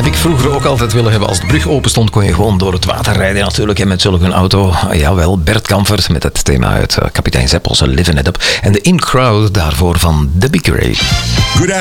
ik vroeger ook altijd willen hebben. Als de brug open stond, kon je gewoon door het water rijden natuurlijk. En met zulke een auto. Jawel, Bert Kampert met het thema uit Kapitein Zeppels, Living It Up. En de In Crowd daarvoor van The Big Ray.